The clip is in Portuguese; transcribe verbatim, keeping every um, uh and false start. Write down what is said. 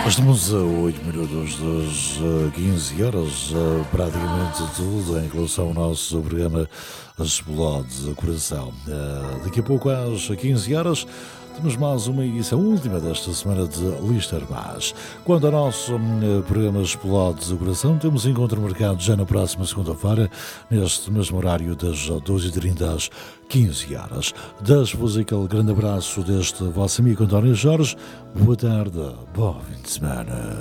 Estamos a oito minutos das eh, quinze horas, eh, praticamente tudo em relação ao nosso programa Explode Coração. Eh, daqui a pouco, às quinze horas, temos mais uma edição última desta semana de Lista Armás. Quanto ao nosso eh, programa Explode Coração, temos encontro marcado já na próxima segunda-feira, neste mesmo horário das doze e trinta às quinze horas. Deixo-vos aquele grande abraço deste vosso amigo António Jorge. Boa tarde, bom fim de semana.